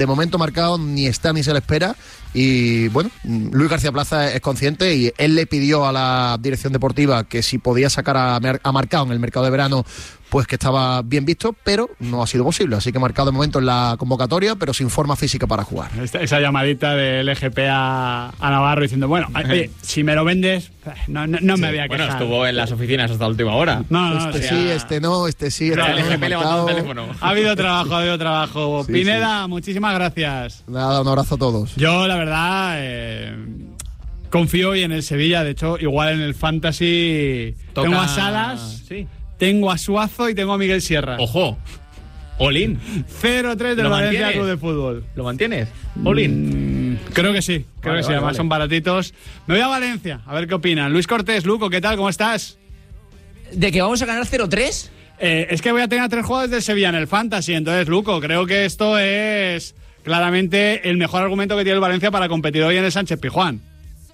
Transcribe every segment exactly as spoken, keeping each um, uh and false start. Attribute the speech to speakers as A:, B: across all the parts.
A: De momento Marcao ni está ni se le espera y bueno, Luis García Plaza es consciente y él le pidió a la dirección deportiva que si podía sacar a, a Marcao en el mercado de verano, pues que estaba bien visto, pero no ha sido posible, así que Marcao de momento en la convocatoria, pero sin forma física para jugar.
B: Esta, esa llamadita del L G P a, a Navarro diciendo, bueno, oye, si me lo vendes, no, no, no sí, me voy a quejar.
C: Bueno, estuvo en las oficinas hasta la última hora.
B: No, no,
A: este
B: o sea,
A: sí, este no, este sí, este
C: no,
A: no.
C: el L G P levantó el teléfono.
B: Ha habido trabajo, ha habido trabajo. Sí, Pineda, sí. Muchísimas gracias.
A: Nada, un abrazo a todos.
B: Yo, la verdad, eh, confío hoy en el Sevilla. De hecho, igual en el Fantasy Toca... tengo a Salas, sí. tengo a Suazo y tengo a Miguel Sierra.
C: ¡Ojo! All-in.
B: cero tres del Valencia Club de Fútbol.
C: ¿Lo mantienes? All-in.
B: Mm, creo que sí, creo vale, que sí. Vale, Además vale. son baratitos. Me voy a Valencia, a ver qué opinan. Luis Cortés, Luco, ¿qué tal? ¿Cómo estás?
D: ¿De que vamos a ganar cero tres?
B: Eh, es que voy a tener a tres jugadores del Sevilla en el Fantasy. Entonces, Luco, creo que esto es claramente el mejor argumento que tiene el Valencia para competir hoy en el Sánchez Pizjuán.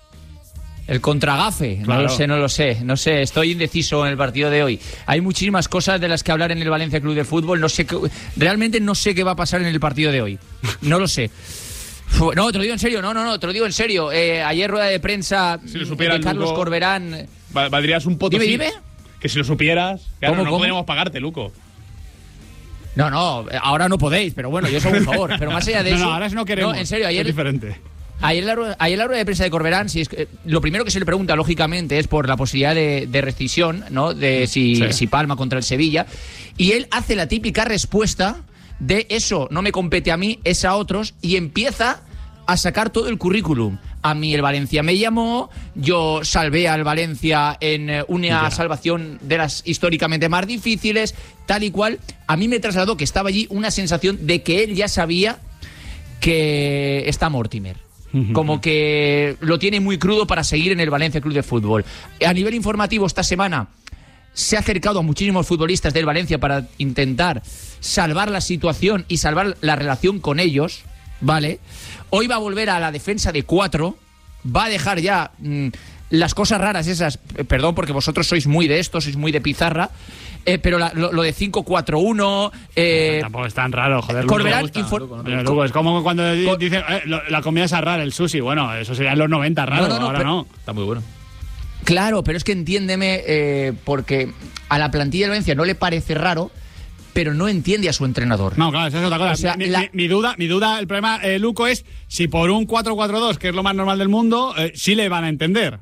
D: El contragafe, claro. no lo sé, no lo sé, no sé, estoy indeciso en el partido de hoy. Hay muchísimas cosas de las que hablar en el Valencia Club de Fútbol, no sé qué, realmente no sé qué va a pasar en el partido de hoy, no lo sé. No, te lo digo en serio, no, no, no, te lo digo en serio. Eh, ayer rueda de prensa
B: si de
D: Carlos
B: Luco,
D: Corberán.
B: Valdrías un potosí.
D: Dime, dime.
B: Que si lo supieras, claro,
D: ¿Cómo,
B: no
D: cómo?
B: podríamos pagarte, Luco.
D: No, no, ahora no podéis, pero bueno, yo os hago un favor. Pero más allá de
B: no,
D: eso.
B: No, ahora no queremos.
D: No, en serio, ayer.
B: Es diferente.
D: Ayer la, rueda, ayer la rueda de prensa de Corberán, si es, eh, lo primero que se le pregunta, lógicamente, es por la posibilidad de, de rescisión, ¿no? De si, sí. si palma contra el Sevilla. Y él hace la típica respuesta de eso no me compete a mí, es a otros, y empieza a sacar todo el currículum. A mí el Valencia me llamó, yo salvé al Valencia en una ya. salvación de las históricamente más difíciles, tal y cual. A mí me trasladó que estaba allí una sensación de que él ya sabía que está Mortimer. Como que lo tiene muy crudo para seguir en el Valencia Club de Fútbol. A nivel informativo, esta semana se ha acercado a muchísimos futbolistas del Valencia para intentar salvar la situación y salvar la relación con ellos, ¿vale? Hoy va a volver a la defensa de cuatro, va a dejar ya mmm, las cosas raras esas, eh, perdón porque vosotros sois muy de esto, sois muy de pizarra, eh, pero la, lo, lo de cinco cuatro uno... Eh,
B: tampoco es tan raro, joder.
D: Corberán
B: gusta,
D: infor-
B: Luco, no Luco, es como cuando con... dicen eh, lo, la comida es rara, el sushi, bueno, eso sería en los noventa raro, no, no, no, ahora
D: pero...
B: no.
C: Está muy bueno.
D: Claro, pero es que entiéndeme, eh, porque a la plantilla de Valencia no le parece raro, pero no entiende a su entrenador.
B: No, claro, eso es otra cosa. O sea, mi, la... mi, mi duda, mi duda, el problema, eh, Luco, es si por un cuatro cuatro dos, que es lo más normal del mundo, eh, sí le van a entender.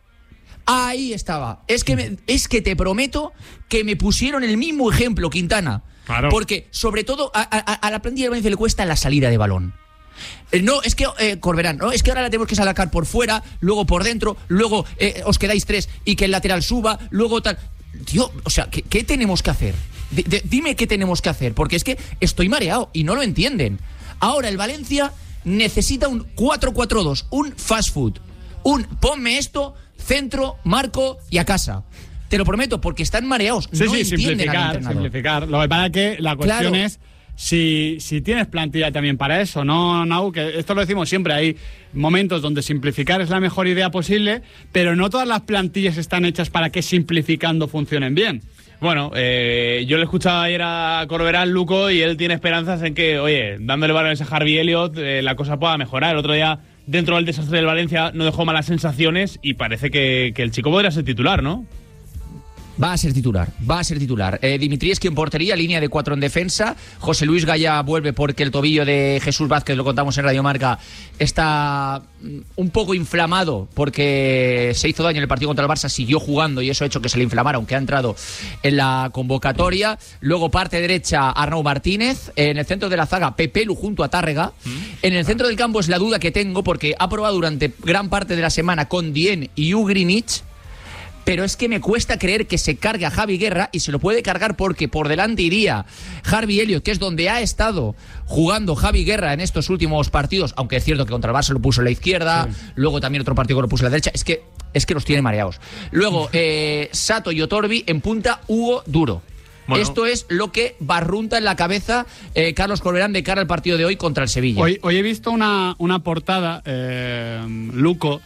D: Ahí estaba. Es que, me, es que te prometo que me pusieron el mismo ejemplo, Quintana.
B: Claro.
D: Porque, sobre todo, a, a, a la plantilla de Valencia le cuesta la salida de balón. Eh, no, es que, eh, Corberán, no, es que ahora la tenemos que sacar por fuera, luego por dentro, luego eh, os quedáis tres y que el lateral suba, luego tal... Tío, o sea, ¿qué, qué tenemos que hacer? De, de, dime qué tenemos que hacer, porque es que estoy mareado y no lo entienden. Ahora el Valencia necesita un cuatro cuatro dos, un fast food, un ponme esto, centro, marco y a casa. Te lo prometo, porque están mareados.
B: Sí,
D: no
B: sí,
D: entienden
B: simplificar,
D: al entrenador.
B: simplificar. Lo que pasa es que la cuestión
D: claro.
B: es si, si tienes plantilla también para eso, ¿no, Nau? Que esto lo decimos siempre, hay momentos donde simplificar es la mejor idea posible, pero no todas las plantillas están hechas para que simplificando funcionen bien.
C: Bueno, eh, yo le escuchaba ayer a Corberán, Luco, y él tiene esperanzas en que, oye, dándole balones a Harvey Elliott, eh, la cosa pueda mejorar. El otro día, dentro del desastre del Valencia, no dejó malas sensaciones y parece que, que el chico podría ser titular, ¿no?
D: Va a ser titular, va a ser titular. Eh, Dimitrievski en portería, línea de cuatro en defensa. José Luis Gaya vuelve porque el tobillo de Jesús Vázquez, lo contamos en Radio Marca, está un poco inflamado porque se hizo daño en el partido contra el Barça, siguió jugando y eso ha hecho que se le inflamara, aunque ha entrado en la convocatoria. Luego parte derecha Arnau Martínez, en el centro de la zaga Pepelu junto a Tárrega. En el centro del campo es la duda que tengo porque ha probado durante gran parte de la semana con Dien y Ugrinic. Pero es que me cuesta creer que se cargue a Javi Guerra, y se lo puede cargar porque por delante iría Harvey Elliott, que es donde ha estado jugando Javi Guerra en estos últimos partidos, aunque es cierto que contra el Barça lo puso en la izquierda, sí. Luego también otro partido que lo puso en la derecha, es que, es que los tiene mareados. Luego, eh, Sato y Otorbi en punta, Hugo Duro. Bueno. Esto es lo que barrunta en la cabeza eh, Carlos Corberán de cara al partido de hoy contra el Sevilla.
B: Hoy, hoy he visto una, una portada, eh, Luco,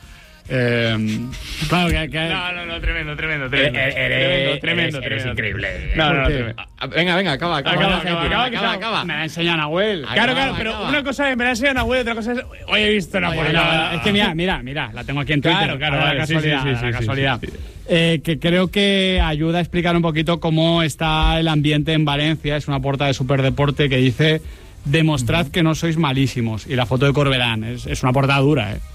B: Eh, claro que, que...
C: No, no, no, tremendo, tremendo, tremendo.
D: Eres,
C: tremendo, tremendo,
D: eres
C: tremendo.
D: increíble.
C: No, no, no,
B: ¿Por qué?
C: tremendo.
E: Venga, venga, acaba, acaba.
B: Acaba,
E: acaba,
B: acaba,
E: acaba, acaba.
B: Me la enseñan Nahuel.
C: Claro,
E: Acaba,
C: claro, pero
E: acaba.
C: una cosa es me la enseñan a Nahuel, otra cosa es hoy he visto una
B: Oye,
C: portada.
B: no, es que mira, mira, mira, la tengo aquí en Twitter.
C: Claro, claro,
B: a la
C: vale, sí,
B: casualidad,
C: sí, sí,
B: a la
C: sí,
B: casualidad.
C: sí, sí.
B: Eh, que creo que ayuda a explicar un poquito cómo está el ambiente en Valencia. Es una portada de Superdeporte que dice: demostrad que no sois malísimos. Y la foto de Corberán, es, es una portada dura, ¿eh?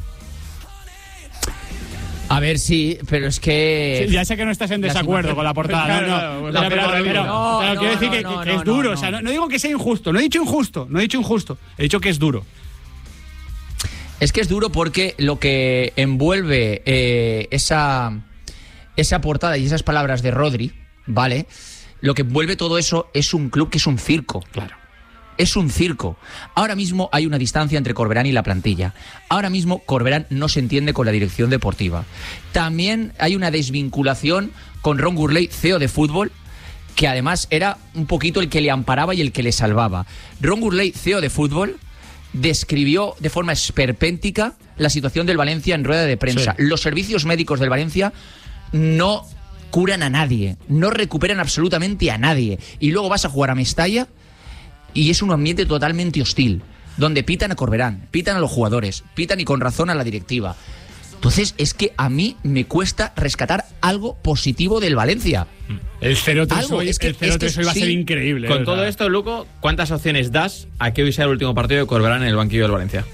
D: A ver, sí, pero es que...
B: Sí, ya sé que no estás en desacuerdo con la portada,
C: Claro,
B: no,
C: claro,
B: no,
C: la
B: pero,
C: portada
B: pero-
C: dura.
D: No,
B: pero
D: no,
B: quiero decir
D: no,
B: que,
D: no,
B: que- que
D: no,
B: es duro,
D: no,
B: o sea,
D: no.
B: no, no digo que sea injusto, no he dicho injusto, no he dicho injusto, he dicho que es duro.
D: Es que es duro porque lo que envuelve eh, esa, esa portada y esas palabras de Rodri, ¿vale? Lo que envuelve todo eso es un club que es un circo.
B: Claro.
D: Es un circo. Ahora mismo hay una distancia entre Corberán y la plantilla. Ahora mismo Corberán no se entiende con la dirección deportiva. También hay una desvinculación con Ron Gurley, C E O de fútbol, que además era un poquito el que le amparaba y el que le salvaba. Ron Gurley, C E O de fútbol, describió de forma esperpéntica la situación del Valencia en rueda de prensa.
B: Sí.
D: Los servicios médicos del Valencia no curan a nadie, no recuperan absolutamente a nadie. Y luego vas a jugar a Mestalla y es un ambiente totalmente hostil, donde pitan a Corberán, pitan a los jugadores, pitan y con razón a la directiva. Entonces es que a mí me cuesta rescatar algo positivo del Valencia.
B: El cero tres
D: Algo,
B: hoy,
D: es que-
B: el cero tres
D: es que
B: hoy va a
D: sí.
B: ser increíble.
E: Con
B: o
E: todo
B: sea.
E: esto, Luco, ¿cuántas opciones das a que hoy sea el último partido de Corberán en el banquillo del Valencia?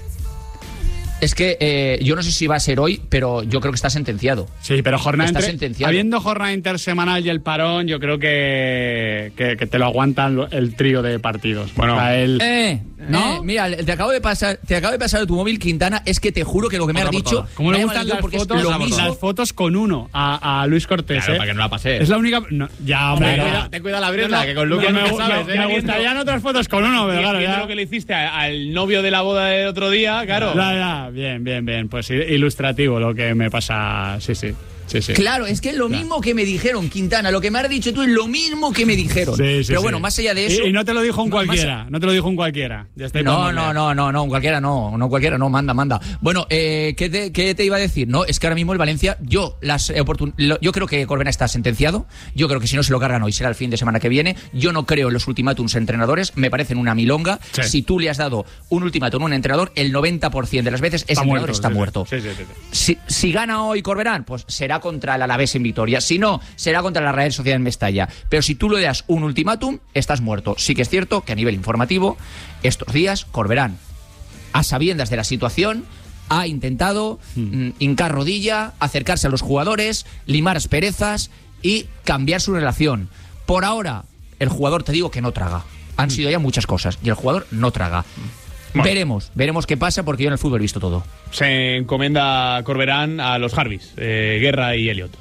D: Es que eh, yo no sé si va a ser hoy, pero yo creo que está sentenciado.
B: Sí, pero jornada
D: Está
B: entre-
D: sentenciado.
B: habiendo jornada intersemanal y el parón, yo creo que, que, que te lo aguantan lo- el trío de partidos.
C: Bueno.
B: O sea, el-
D: Eh,
B: ¿No?
D: eh, mira, te acabo de pasar, te acabo de pasar tu móvil, Quintana. Es que te juro que lo que me has
E: Otra
D: dicho.
E: portada.
B: ¿Cómo
D: me
B: le
D: ha
B: gustan
D: llamado
B: las
D: porque es
B: fotos,
D: lo mismo.
B: las fotos con uno a, a Luis Cortés?
E: Claro,
B: eh?
E: para que no la pases.
B: Es la única. no, ya, hombre.
E: Ten
B: ya.
E: cuidado, ten cuidado la brieta,
B: No, no,
E: que con Luco
B: me,
E: nunca
B: me-
E: sabes,
B: me-
E: ¿eh?
B: me gustarían otras fotos con uno, pero claro,
C: Viendo
B: ya.
C: lo que le hiciste a- al novio de la boda del otro día, claro.
B: Ya, ya, bien, bien, bien. Pues i- ilustrativo lo que me pasa. Sí, sí. Sí, sí.
D: Claro, es que es lo mismo que me dijeron, Quintana. Lo que me has dicho tú es lo mismo que me dijeron.
B: Sí, sí,
D: Pero
B: sí.
D: bueno, más allá de eso.
B: Y, y no te lo dijo un
D: más-
B: cualquiera. No te lo dijo un cualquiera. Ya está,
D: No,
B: podemos
D: no,
B: leer.
D: no, no, no, cualquiera no, no cualquiera no, manda, manda. Bueno, eh, ¿qué, te, ¿qué te iba a decir? No, es que ahora mismo el Valencia, yo las eh, oportun- lo- yo creo que Corberán está sentenciado, yo creo que si no se lo cargan hoy será el fin de semana que viene, yo no creo en los ultimátums a entrenadores, me parecen una milonga.
B: Sí.
D: Si tú le has dado un ultimátum a un entrenador, el noventa por ciento de las veces ese
B: Está
D: entrenador
B: muerto,
D: está
B: sí, sí.
D: muerto.
B: Sí, sí, sí, sí.
D: Si, si gana hoy Corberán, pues será contra el Alavés en Vitoria. Si no, será contra la Real Sociedad en Mestalla. Pero si tú le das un ultimátum, estás muerto. Sí que es cierto que a nivel informativo, estos días Corberán, a sabiendas de la situación, ha intentado mm, hincar rodilla, acercarse a los jugadores, limar asperezas y cambiar su relación. Por ahora, el jugador, te digo que no traga. Han sido ya muchas cosas y el jugador no traga.
C: Bueno.
D: Veremos, veremos qué pasa porque yo en el fútbol he visto todo.
C: Se encomienda Corberán a los Harvis, eh, Guerra y Elliot.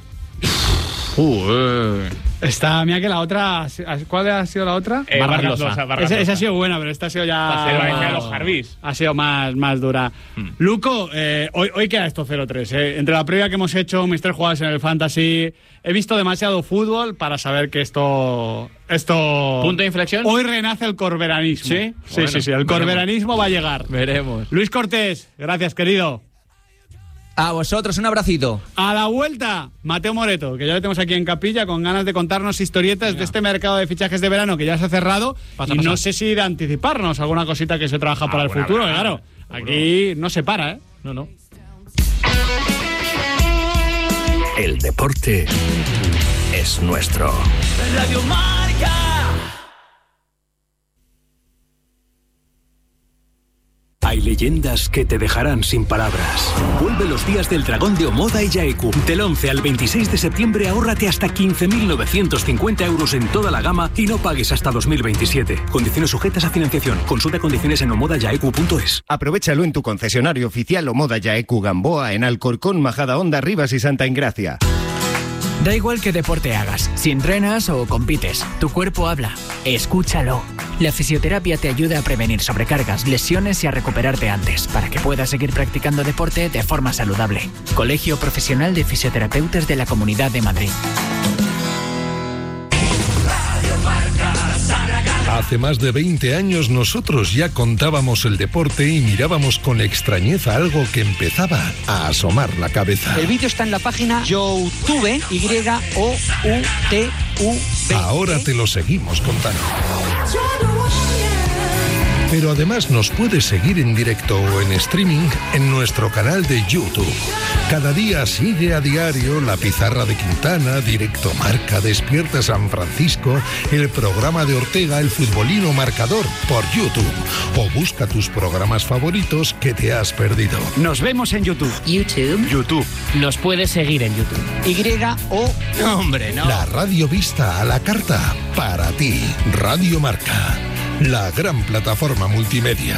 E: Uh, eh.
B: Está, mira que la otra. ¿Cuál ha sido la otra?
C: Eh,
E: Vargas
C: Vargas
E: Llosa.
C: Llosa, Vargas
B: Esa, esa
C: Llosa.
B: ha sido buena, pero esta ha sido ya.
C: Va a ser Valencia de los Harvis.
B: Ha sido más, más dura. Luco, eh, hoy, hoy queda esto cero tres. Eh. Entre la previa que hemos hecho, mis tres jugadas en el Fantasy, he visto demasiado fútbol para saber que esto. esto
E: ¿Punto de inflexión?
B: Hoy renace el corberanismo.
E: ¿Sí?
B: Sí,
E: Bueno,
B: sí, sí. El
E: veremos.
B: corberanismo va a llegar.
E: Veremos.
B: Luis Cortés, gracias, querido.
D: A vosotros, un abracito.
B: A la vuelta, Mateo Moreto, que ya lo tenemos aquí en capilla, con ganas de contarnos historietas de este mercado de fichajes de verano que ya se ha cerrado.
E: Pasa,
B: y
E: pasa.
B: no sé si de anticiparnos alguna cosita que se trabaja para el
C: buena,
B: futuro,
C: buena,
B: claro.
C: seguro.
B: Aquí no se para, ¿eh?
E: No, no.
F: El deporte es nuestro.
G: Radio Marca.
F: Hay leyendas que te dejarán sin palabras. Vuelve los días del dragón de Omoda y Yaeku. Del once al veintiséis de septiembre ahórrate hasta quince mil novecientos cincuenta euros en toda la gama y no pagues hasta dos mil veintisiete. Condiciones sujetas a financiación. Consulta condiciones en omoda yaeku punto es.
H: Aprovechalo en tu concesionario oficial Omoda Yaeku Gamboa en Alcorcón, Majadahonda, Rivas y Santa Engracia.
I: Da igual qué deporte hagas, si entrenas o compites, tu cuerpo habla. Escúchalo. La fisioterapia te ayuda a prevenir sobrecargas, lesiones y a recuperarte antes, para que puedas seguir practicando deporte de forma saludable. Colegio Profesional de Fisioterapeutas de la Comunidad de Madrid.
J: Hace más de veinte años nosotros ya contábamos el deporte y mirábamos con extrañeza algo que empezaba a asomar la cabeza.
K: El vídeo está en la página YouTube, Y O U T U B.
J: Ahora te lo seguimos contando. Pero además nos puedes seguir en directo o en streaming en nuestro canal de YouTube. Cada día sigue a diario La Pizarra de Quintana, Directo Marca, Despierta San Francisco, el programa de Ortega, El Futbolino Marcador, por YouTube. O busca tus programas favoritos que te has perdido.
K: Nos vemos en YouTube.
I: YouTube.
J: YouTube.
I: Nos puedes seguir en YouTube.
K: Y O...
I: Hombre, no.
J: La radio vista a la carta, para ti. Radio Marca, la gran plataforma multimedia.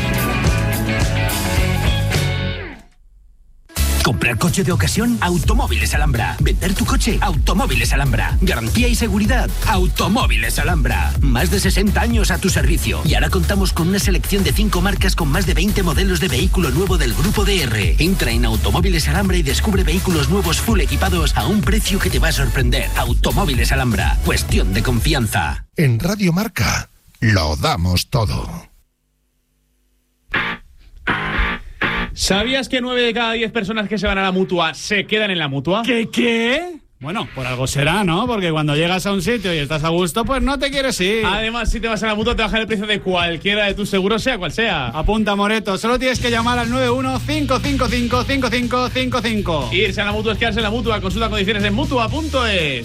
F: Comprar coche de ocasión, Automóviles Alhambra. Vender tu coche, Automóviles Alhambra. Garantía y seguridad, Automóviles Alhambra. Más de sesenta años a tu servicio. Y ahora contamos con una selección de cinco marcas con más de veinte modelos de vehículo nuevo del Grupo D R. Entra en Automóviles Alhambra y descubre vehículos nuevos full equipados a un precio que te va a sorprender. Automóviles Alhambra. Cuestión de confianza.
J: En Radio Marca lo damos todo.
C: ¿Sabías que nueve de cada diez personas que se van a la Mutua se quedan en la Mutua?
B: ¿Qué, qué? Bueno, por algo será, ¿no? Porque cuando llegas a un sitio y estás a gusto, pues no te quieres ir.
C: Además, si te vas a la Mutua, te bajan el precio de cualquiera de tus seguros, sea cual sea.
B: Apunta, Moreto. Solo tienes que llamar al nueve uno cinco cinco cinco cinco cinco cinco cinco.
C: Irse a la Mutua es quedarse en la Mutua. Consulta condiciones en mutua punto es.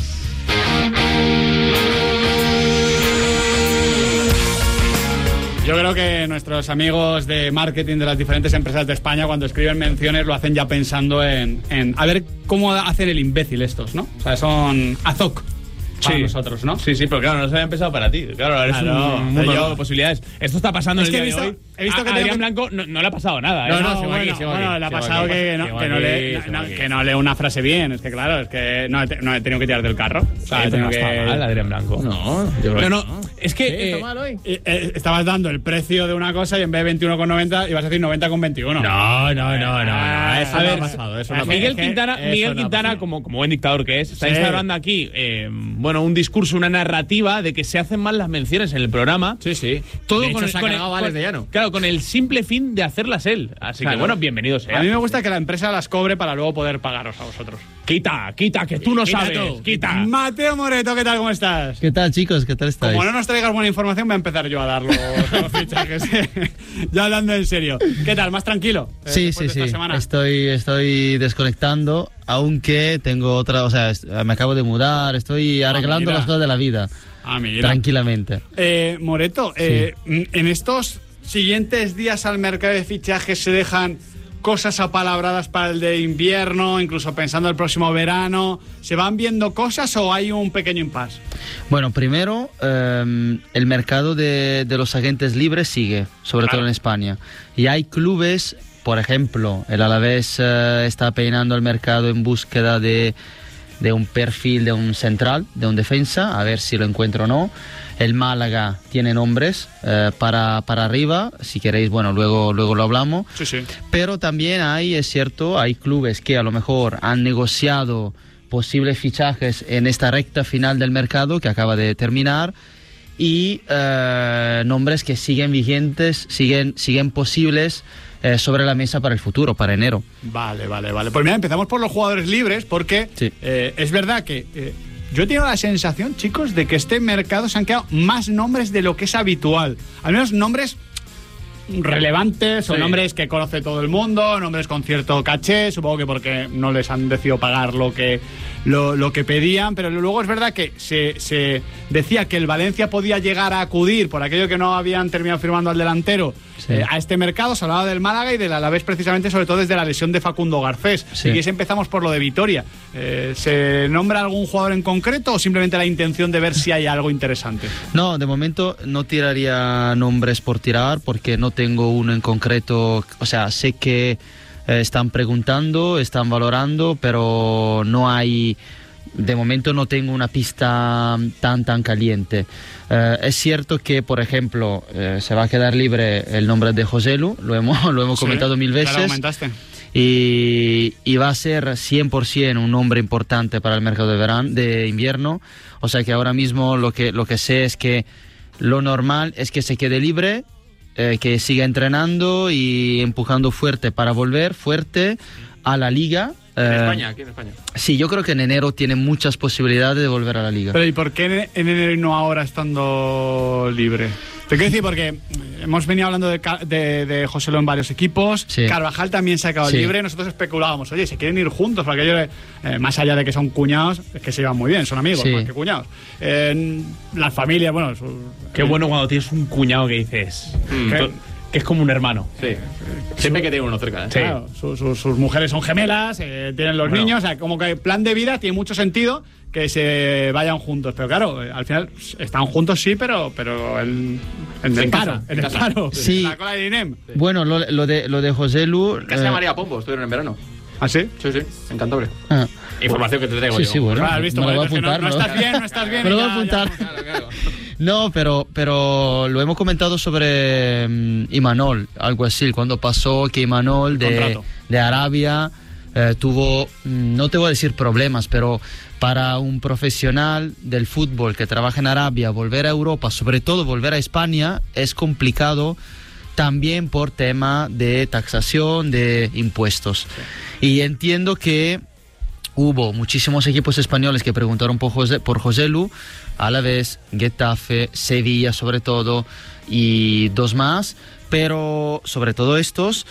B: Yo creo que nuestros amigos de marketing de las diferentes empresas de España, cuando escriben menciones, lo hacen ya pensando en, en a ver cómo hacen el imbécil estos, ¿no? O sea, son azoc para
C: sí.
B: nosotros, ¿no?
C: Sí, sí, pero claro, no se habían pensado para ti. Claro, ahora es
B: claro,
C: un mundo
B: yo,
C: de posibilidades. Esto está pasando
B: es
C: en el
B: que
C: día
B: he visto,
C: de hoy.
B: He visto
C: a,
B: que
C: a Adrián
B: tengo...
C: Blanco no, no le ha pasado nada. ¿eh?
B: No, no,
C: no,
B: sigo
C: bueno,
B: aquí, sigo
C: bueno,
B: aquí. le ha
C: sigo
B: pasado
C: aquí,
B: que, no,
C: sigo
B: que, no
C: aquí,
B: lee,
C: sigo
B: no,
C: aquí.
B: que no lee una frase bien. Es que claro, es que no he, no he tenido que tirar del carro. O sea,
C: Sí,
B: he tenido
C: pero no
B: que...
C: está mal, Adrián Blanco.
E: No, yo creo
C: No,
E: que
C: no, es que...
B: Sí,
C: eh,
B: está mal hoy. Eh, eh, estabas dando el precio de una cosa y en vez de veintiuno con noventa ibas a decir noventa con veintiuno.
E: No, no, no, no, no.
B: Ah,
E: Eso
C: a
E: no
C: ver,
E: ha pasado. Eso no ha
C: Miguel
E: pasado.
C: Quintana,
B: eso
C: Miguel
B: no ha
C: Quintana
B: pasado.
C: como, como buen dictador que es, está
B: Sí.
C: instaurando aquí eh, bueno, un discurso, una narrativa de que se hacen mal las menciones en el programa.
E: Sí, sí.
C: Todo
E: De hecho,
C: con, el,
E: se ha
C: con, el,
E: cargado a Alex de Llano.
C: Claro, con el simple fin de hacerlas él. Así
E: Claro.
C: que bueno, bienvenido sea.
B: A mí me gusta que la empresa las cobre para luego poder pagaros a vosotros.
C: Quita, quita, que tú no
B: Quita
C: sabes.
B: tú.
C: Quita.
B: Mateo Moreto, ¿qué tal? ¿Cómo estás?
L: ¿Qué tal, chicos? ¿Qué tal estáis?
B: Como no nos traigas buena información, voy a empezar yo a dar los, los fichajes. Ya hablando en serio. ¿Qué tal? ¿Más tranquilo? eh,
L: Sí,
B: después
L: sí,
B: de esta
L: sí.
B: semana?
L: Estoy, estoy desconectando, aunque tengo otra, o sea, est- me acabo de mudar, estoy arreglando
B: mira.
L: las cosas de la vida,
B: Ah, mira.
L: tranquilamente.
B: Eh, Moreto, eh, en estos siguientes días al mercado de fichajes se dejan cosas apalabradas para el de invierno, incluso pensando el próximo verano. ¿Se van viendo cosas o hay un pequeño impasse?
L: Bueno, primero, eh, el mercado de, de los agentes libres sigue, sobre
B: Claro.
L: todo en España. Y hay clubes, por ejemplo, el Alavés eh, está peinando el mercado en búsqueda de, de un perfil de un central, de un defensa, a ver si lo encuentro o no. El Málaga tiene nombres eh, para, para arriba, si queréis, bueno, luego, luego lo hablamos.
B: Sí, sí.
L: Pero también hay, es cierto, hay clubes que a lo mejor han negociado posibles fichajes en esta recta final del mercado que acaba de terminar y eh, nombres que siguen vigentes, siguen, siguen posibles eh, sobre la mesa para el futuro, para enero.
B: Vale, vale, vale. Pues mira, empezamos por los jugadores libres porque
L: Sí.
B: eh, es verdad que eh, yo he tenido la sensación, chicos, de que este mercado se han quedado más nombres de lo que es habitual. Al menos nombres relevantes o
C: Sí.
B: nombres que conoce todo el mundo, nombres con cierto caché, supongo que porque no les han decidido pagar lo que lo, lo que pedían, pero luego es verdad que se, se decía que el Valencia podía llegar a acudir por aquello que no habían terminado firmando al delantero
L: Sí.
B: eh, a este mercado. Se hablaba del Málaga y del Alavés precisamente, sobre todo desde la lesión de Facundo Garcés.
L: Sí.
B: Y si empezamos por lo de Vitoria. Eh, ¿Se nombra algún jugador en concreto o simplemente la intención de ver si hay algo interesante?
L: No, de momento no tiraría nombres por tirar porque no tengo uno en concreto. O sea, sé que eh, están preguntando, están valorando, pero no hay... De momento no tengo una pista tan tan caliente. Eh, es cierto que, por ejemplo, eh, se va a quedar libre el nombre de Joselu, lo hemos, lo hemos
B: Sí,
L: comentado mil
B: ya lo
L: veces.
B: comentaste.
L: Y, y va a ser cien por ciento un nombre importante para el mercado de verano, de invierno. O sea que ahora mismo lo que, lo que sé es que lo normal es que se quede libre, eh, que siga entrenando y empujando fuerte para volver fuerte a la liga.
E: ¿En
L: Eh,
E: España? ¿Aquí en España?
L: Sí, yo creo que en enero tiene muchas posibilidades de volver a la liga.
B: Pero ¿y por qué en en enero y no ahora estando libre? Te quiero decir, porque hemos venido hablando de, Ca- de, de José Lu en varios equipos.
L: Sí.
B: Carvajal también se ha quedado
L: Sí.
B: libre. Nosotros especulábamos, oye, se quieren ir juntos, porque ellos, eh, más allá de que son cuñados, es que se llevan muy bien, son amigos,
L: Sí.
B: más que cuñados. Eh, las familias, bueno. Su,
C: Qué bueno cuando tienes un cuñado que dices.
E: Mm.
C: Que, que es como un hermano.
E: Sí. Siempre hay que tener uno cerca, ¿eh?
C: Sí.
B: Claro, su- su- sus mujeres son gemelas, eh, tienen los
C: Bueno.
B: niños, o sea, como que el plan de vida tiene mucho sentido que se vayan juntos. Pero claro, eh, al final están juntos sí, pero, pero en, en el
E: En
B: paro,
E: casa,
B: en
E: en
B: el
E: casa.
B: paro,
L: Sí.
B: en la cola de Inem.
L: Bueno, lo, lo de, lo de José Lu...
E: Casa de
L: eh,
E: María Pombo, estuvieron en verano.
B: ¿Ah, sí?
E: Sí, sí, en Cantabria.
L: ah,
E: Información que te traigo
L: sí,
E: yo.
L: sí, bueno.
B: Claro, has visto,
L: me lo voy a
B: es que no-
L: apuntar,
B: no,
L: ¿no?
B: estás bien, no estás bien.
L: Me lo
B: y
L: voy a
B: ya-
L: apuntar.
B: ya-
E: Claro, claro.
L: No, pero, pero lo hemos comentado sobre mm, Imanol, algo así, cuando pasó que Imanol de,
B: Contrato.
L: de Arabia eh, tuvo, mm, no te voy a decir problemas, pero para un profesional del fútbol que trabaja en Arabia, volver a Europa, sobre todo volver a España, es complicado también por tema de taxación, de impuestos. Y entiendo que hubo muchísimos equipos españoles que preguntaron por José, por José Lu, Alavés, Getafe, Sevilla sobre todo, y dos más, pero sobre todo estos,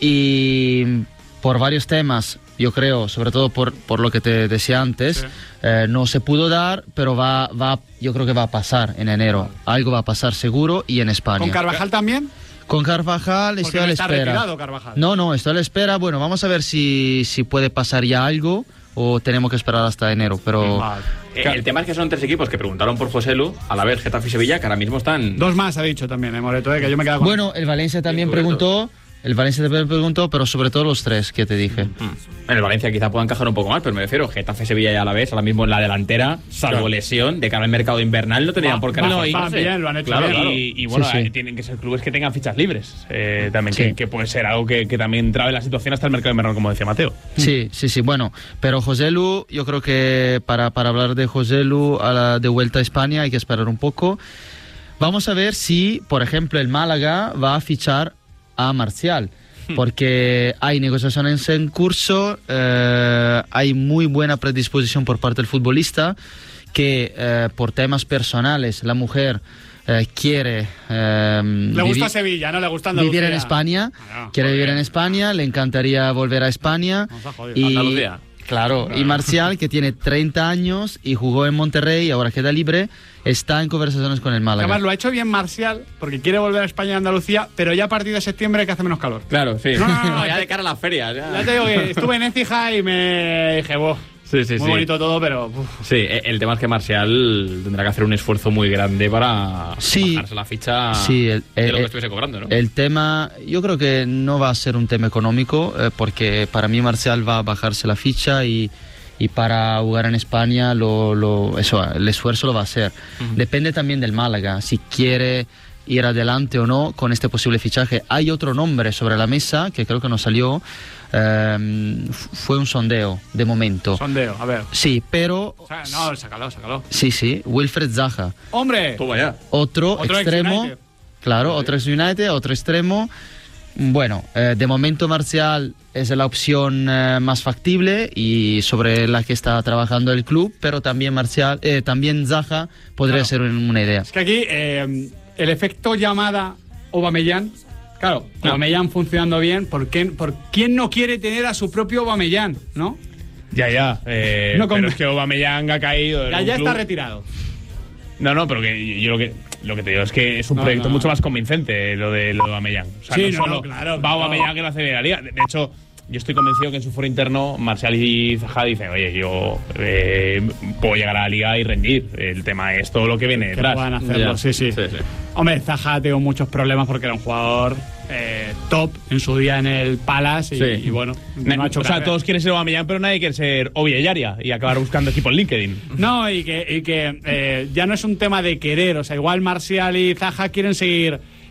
L: y por varios temas, yo creo, sobre todo por, por lo que te decía antes,
B: Sí.
L: eh, no se pudo dar, pero va, va, yo creo que va a pasar en enero. Algo va a pasar seguro y en España.
B: ¿Con Carvajal también?
L: Con Carvajal
B: Porque
L: estoy
B: no
L: a la
B: está
L: espera.
B: retirado Carvajal.
L: No, no, estoy a la espera. Bueno, vamos a ver si, si puede pasar ya algo o tenemos que esperar hasta enero, pero...
B: Vale.
E: Eh, El tema es que son tres equipos que preguntaron por José Lu, a la vez Getafe y Sevilla, que ahora mismo están...
B: Dos más ha dicho también, eh, Moreto, eh, que yo me he quedado con...
L: Bueno, el Valencia también
E: Sí, correcto.
L: preguntó, el Valencia también preguntó, pero sobre todo los tres que te dije.
E: Mm. En el Valencia quizá pueda encajar un poco más, pero me refiero, Getafe, Sevilla y Alavés, ahora mismo en la delantera, salvo
C: Claro.
E: lesión, de cara al mercado invernal, no tendrían
B: Va-
E: por qué
B: va-
E: reforzarse.
B: va bien, lo han hecho
E: Claro,
B: bien.
E: claro.
C: Y, y bueno,
L: Sí, sí.
C: eh, tienen que ser clubes que tengan fichas libres. eh, también,
L: Sí.
C: que, que puede ser algo que, que también trabe la situación hasta el mercado invernal, como decía Mateo.
L: Sí, sí, sí, bueno, pero José Lu, yo creo que para, para hablar de José Lu a la, de vuelta a España hay que esperar un poco. Vamos a ver si, por ejemplo, el Málaga va a fichar a Marcial, porque hay negociaciones en curso, eh, hay muy buena predisposición por parte del futbolista, que eh, por temas personales la mujer eh, quiere... eh,
B: Le gusta
L: vivir-
B: Sevilla, ¿no? Le gusta
L: vivir
B: Andalucía.
L: en España,
B: Ah,
L: quiere
B: joder.
L: vivir en España, le encantaría volver a España.
B: Nos ha jodido.
L: Y,
E: Andalucía.
L: claro, y Marcial, que tiene treinta años y jugó en Monterrey y ahora queda libre, está en conversaciones con el Málaga.
B: Además, lo ha hecho bien Marcial, porque quiere volver a España y Andalucía, pero ya a partir de septiembre que hace menos calor.
E: Claro, sí.
B: No, no, no,
E: ya
B: te-
E: de cara a las ferias. Ya,
B: Ya te digo que estuve en Écija y me dije, "Buah,
E: Sí, sí,
B: muy
E: sí.
B: bonito todo, pero... uf".
E: Sí, e- el tema es que Marcial tendrá que hacer un esfuerzo muy grande para
L: Sí.
E: bajarse la ficha
L: Sí, el,
E: de lo
L: el-
E: que estuviese cobrando, ¿no?
L: el tema, yo creo que no va a ser un tema económico, eh, porque para mí Marcial va a bajarse la ficha y, y para jugar en España lo, lo- eso, el esfuerzo lo va a hacer. Depende también del Málaga, si quiere ir adelante o no con este posible fichaje. Hay otro nombre sobre la mesa que creo que no salió, eh, f- fue un sondeo de momento.
B: Sondeo, a ver.
L: Sí, pero...
B: O sea, no, sácalo, sácalo.
L: Sí, sí, Wilfred Zaha.
B: ¡Hombre!
E: Toma ya.
L: Otro,
B: Otro
L: extremo,
B: ex-United.
L: claro, otro ex United, otro extremo. Bueno, eh, de momento Marcial es la opción eh, más factible y sobre la que está trabajando el club, pero también Marcial, eh, también Zaha podría
B: Claro.
L: ser un- una idea.
B: Es que aquí eh, el efecto llamada Aubameyang, claro,
E: No.
B: Aubameyang funcionando bien, ¿por, qué, ¿por quién no quiere tener a su propio Aubameyang, no?
C: Ya, ya. eh,
B: No, con-
C: pero es que Aubameyang ha caído. en
B: Ya,
C: un
B: ya
C: club-
B: está retirado.
C: No, no, pero que yo lo que, lo que te digo es que es un
B: No,
C: proyecto
B: no.
C: mucho más convincente lo de, lo de Aubameyang. O sea,
B: Sí,
C: no
B: no,
C: solo
B: no, claro,
C: va
B: claro.
C: Aubameyang que no hace bien la liga. De, de hecho, yo estoy convencido que en su foro interno Marcial y Zaha dicen, oye, yo eh, puedo llegar a la liga y rendir. El tema es todo lo que viene
B: Que
C: detrás.
B: puedan hacerlo,
E: Ya.
B: sí, sí,
E: Sí, sí.
B: Hombre, Zaha tuvo muchos problemas porque era un jugador eh, top en su día en el Palace y,
E: Sí.
B: y bueno,
C: Ne-
B: no ha hecho
C: o sea,
B: carrera.
C: todos quieren ser Aubameyang, pero nadie quiere ser Obiayaria y acabar buscando equipo en LinkedIn.
B: No, y que, y que eh, ya no es un tema de querer, o sea, igual Marcial y Zaha quieren seguir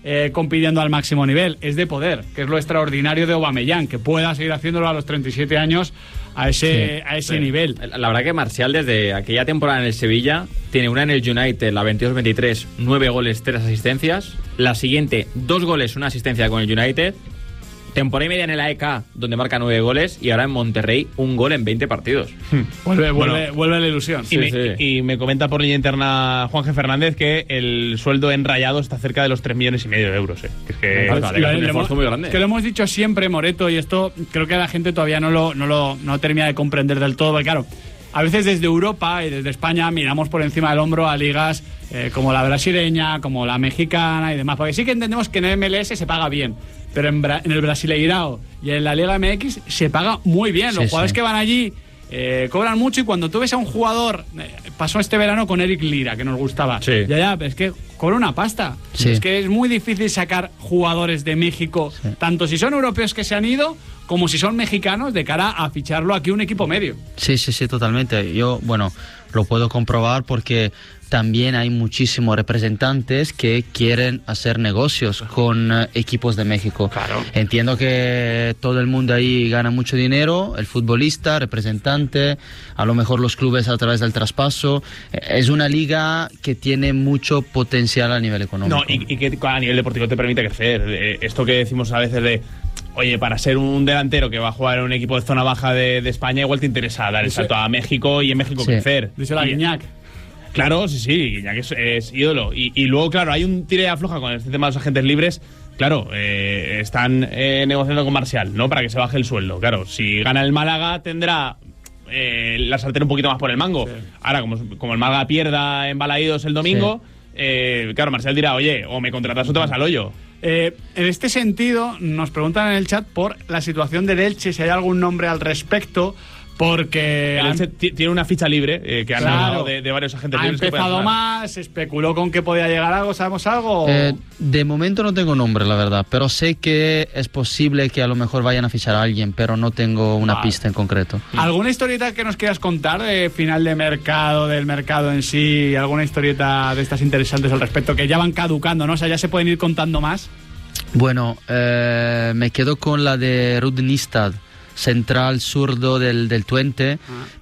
B: eh, compitiendo al máximo nivel, es de poder, que es lo extraordinario de Aubameyang, que pueda seguir haciéndolo a los treinta y siete años a ese, sí, a ese sí. nivel.
E: La verdad que Marcial, desde aquella temporada en el Sevilla, tiene una en el United, la veintidós veintitrés, nueve goles, tres asistencias. La siguiente, dos goles, una asistencia con el United. Temporada y media en el A E K, donde marca nueve goles, y ahora en Monterrey, un gol en veinte partidos.
B: Vuelve, vuelve,
C: Bueno,
B: vuelve la ilusión.
C: Y,
B: Sí,
C: me,
B: sí.
C: y me comenta por línea interna Juan G. Fernández que el sueldo en Rayados está cerca de los tres millones y medio de euros. Eh. Que es que,
B: Pues,
C: vale,
B: lo-
C: es un
B: le
C: esfuerzo
B: hemos-
C: muy grande.
B: que lo hemos dicho siempre, Moreto, y esto creo que la gente todavía no lo, no lo no termina de comprender del todo, porque claro, a veces desde Europa y desde España miramos por encima del hombro a ligas eh, como la brasileña, como la mexicana y demás, porque sí que entendemos que en el M L S se paga bien, pero en, Bra- en el Brasileirao y en la Liga M X se paga muy bien. Los
L: Sí,
B: jugadores
L: sí.
B: que van allí eh, cobran mucho, y cuando tú ves a un jugador, eh, pasó este verano con Eric Lira, que nos gustaba,
E: Sí.
B: ya, ya, pero es que cobra una pasta.
L: Sí.
B: Es que es muy difícil sacar jugadores de México, tanto si son europeos que se han ido, como si son mexicanos, de cara a ficharlo aquí un equipo medio.
L: Sí, sí, sí, totalmente. Yo, bueno, lo puedo comprobar porque también hay muchísimos representantes que quieren hacer negocios con eh, equipos de México.
B: Claro.
L: Entiendo que todo el mundo ahí gana mucho dinero, el futbolista, representante, a lo mejor los clubes a través del traspaso. Eh, Es una liga que tiene mucho potencial a nivel económico.
C: No, y, y que a nivel deportivo te permite crecer. Eh, Esto que decimos a veces de, oye, para ser un delantero que va a jugar en un equipo de zona baja de, de España, igual te interesa dar el
B: Sí.
C: salto a México y en México
L: Sí.
C: crecer.
B: Díselo a
C: Y-
B: Guiñac.
C: Claro, sí, sí, Guiñac es, es ídolo. Y, y luego, claro, hay un tire y afloja con este tema de los agentes libres. Claro, eh, están eh, negociando con Marcial, ¿no? Para que se baje el sueldo. Claro, si gana el Málaga tendrá eh, la sartén un poquito más por el mango.
B: Sí.
C: Ahora, como, como el Málaga pierda en Balaídos el domingo, eh, claro, Marcial dirá, oye, o me contratas o te vas al hoyo.
B: Eh, en este sentido, nos preguntan en el chat por la situación del Elche, si hay algún nombre al respecto, porque
C: El
B: han-
C: Elche ti- tiene una ficha libre eh, que han
B: Claro.
C: ganado de, de varios agentes
B: ha
C: libres. que pueden
B: empezado
C: sonar.
B: más, se especuló con que podía llegar algo, ¿sabemos algo?
L: Eh, de momento no tengo nombre, la verdad, pero sé que es posible que a lo mejor vayan a fichar a alguien, pero no tengo una
B: Vale.
L: pista en concreto.
B: ¿Alguna historieta que nos quieras contar de final de mercado, del mercado en sí? ¿Alguna historieta de estas interesantes al respecto que ya van caducando, ¿no? O sea, ya se pueden ir contando más.
L: Bueno, eh, me quedo con la de Ruud Nistad, central zurdo del, del Twente,